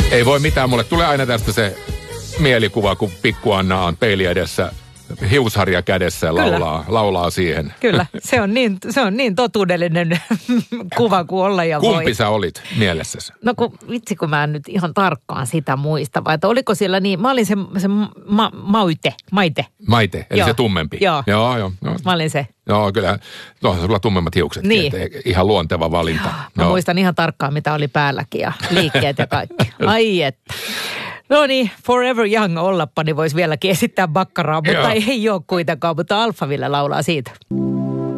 Ei voi mitään, mulle tulee aina tästä se mielikuva, kun pikku Anna on peili edessä, hiusharja kädessä ja laulaa siihen. Kyllä, se on niin totuudellinen kuva kuin olla ja voi. Kumpi sä olit mielessäsi? No kun mä en nyt ihan tarkkaan sitä muista, vai että oliko siellä niin, mä olin se Maite. Maite, eli joo. Se tummempi. Joo. Mä olin se. Joo, kyllä. No, sulla tummemmat hiukset. Niin. Ihan luonteva valinta. Mä muistan ihan tarkkaan, mitä oli päälläkin ja liikkeet ja kaikki. Ai että. No niin, Forever Young ollappa, niin voisi vieläkin esittää bakkaraa, mutta ei ole kuitenkaan, mutta Alphaville laulaa siitä.